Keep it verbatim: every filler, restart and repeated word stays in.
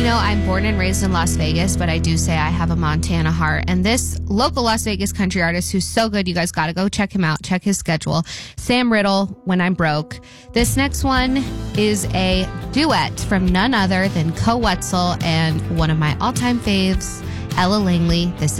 know, I'm born and raised in Las Vegas, but I do say I have a Montana heart. And this local Las Vegas country artist who's so good, you guys got to go check him out. Check his schedule. Sam Riddle, When I'm Broke. This next one is a duet from none other than Co Wetzel and one of my all-time faves, Ella Langley. This